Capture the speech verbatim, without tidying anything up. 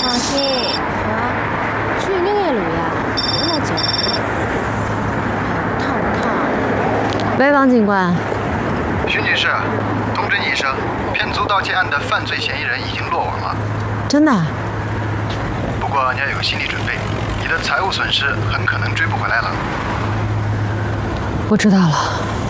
放心，啊，去那个路呀，不能走。烫不烫？ 喂，王警官。 徐女士，通知你一声，骗租盗窃案的犯罪嫌疑人已经落网了。 真的？ 不过你要有个心理准备，你的财务损失很可能追不回来了。 我知道了。